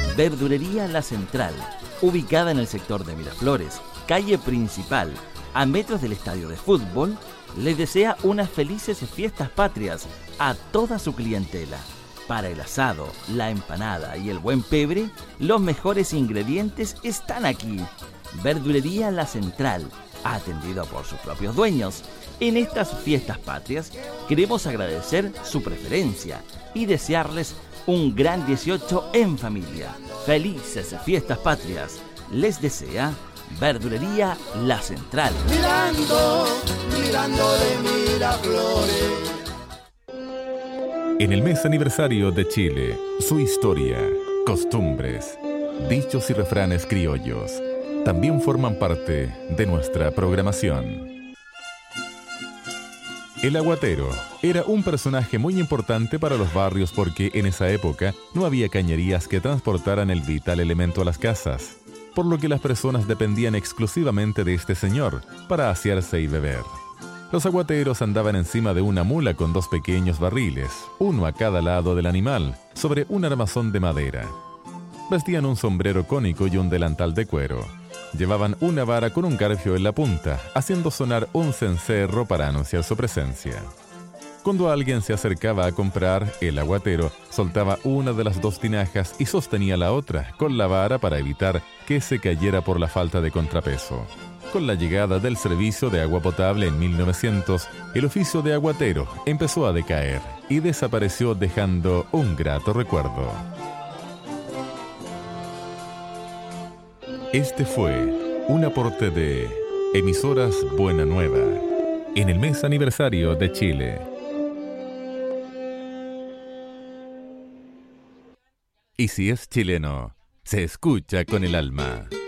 Verdulería La Central, ubicada en el sector de Miraflores, calle principal, a metros del estadio de fútbol, les desea unas felices fiestas patrias a toda su clientela. Para el asado, la empanada y el buen pebre, los mejores ingredientes están aquí. Verdulería La Central, atendido por sus propios dueños. En estas fiestas patrias queremos agradecer su preferencia y desearles un gran 18 en familia. Felices fiestas patrias. Les desea Verdulería La Central. Mirando de Miraflores. En el mes aniversario de Chile, su historia, costumbres, dichos y refranes criollos también forman parte de nuestra programación. El aguatero era un personaje muy importante para los barrios porque en esa época no había cañerías que transportaran el vital elemento a las casas, por lo que las personas dependían exclusivamente de este señor para asearse y beber. Los aguateros andaban encima de una mula con dos pequeños barriles, uno a cada lado del animal, sobre un armazón de madera. Vestían un sombrero cónico y un delantal de cuero. Llevaban una vara con un garfio en la punta, haciendo sonar un cencerro para anunciar su presencia. Cuando alguien se acercaba a comprar, el aguatero soltaba una de las dos tinajas y sostenía la otra con la vara para evitar que se cayera por la falta de contrapeso. Con la llegada del servicio de agua potable en 1900, el oficio de aguatero empezó a decaer y desapareció dejando un grato recuerdo. Este fue un aporte de Emisoras Buena Nueva en el mes aniversario de Chile. Y si es chileno, se escucha con el alma.